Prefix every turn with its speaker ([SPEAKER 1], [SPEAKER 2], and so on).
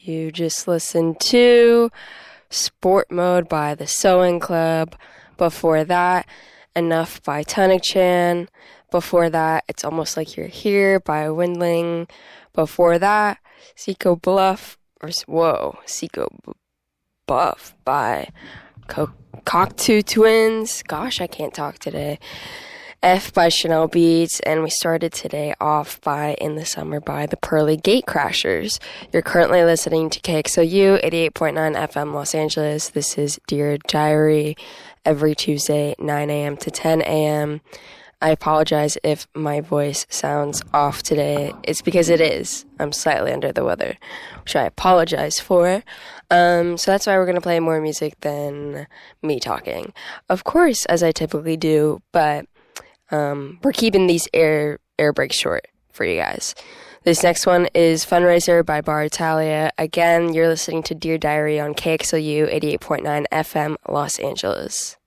[SPEAKER 1] You just listened to Sport Mode by the Sewing Club. Before that, Enough by Tunic Chan. Before that, It's Almost Like You're Here by Windling. Before that, Seco Buff by Cocteau Twins. Gosh, I can't talk today. F by Chanel Beats, and we started today off by In the Summer by the Pearly Gatecrashers. You're currently listening to KXOU 88.9 FM Los Angeles. This is Dear Diary, every Tuesday, 9 a.m. to 10 a.m. I apologize if my voice sounds off today. It's because it is. I'm slightly under the weather, which I apologize for. So that's why we're going to play more music than me talking. Of course, as I typically do, but we're keeping these air breaks short for you guys. This next one is Fundraiser by Bar Italia. Again, you're listening to Dear Diary on KXOU 88.9 FM Los Angeles.